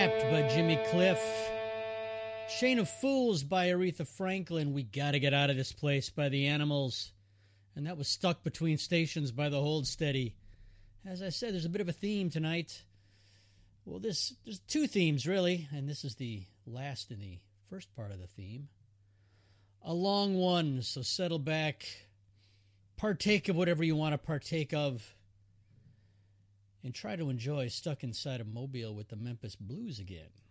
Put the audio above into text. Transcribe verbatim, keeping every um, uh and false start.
Trapped by Jimmy Cliff. Chain of Fools by Aretha Franklin. We Gotta Get Out of This Place by the Animals. And that was Stuck Between Stations by the Hold Steady. As I said, there's a bit of a theme tonight. Well, this, there's two themes, really, and this is the last in the first part of the theme. A long one, so settle back, partake of whatever you want to partake of, and try to enjoy Stuck Inside a Mobile with the Memphis Blues again.